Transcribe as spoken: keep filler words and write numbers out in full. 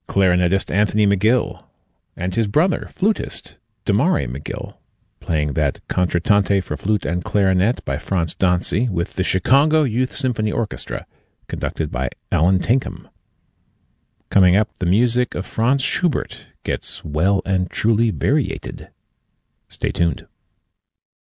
clarinetist Anthony McGill, and his brother, flutist Damari McGill, playing that Contratante for flute and clarinet by Franz Dancy with the Chicago Youth Symphony Orchestra, conducted by Alan Tinkham. Coming up, the music of Franz Schubert gets well and truly variated. Stay tuned.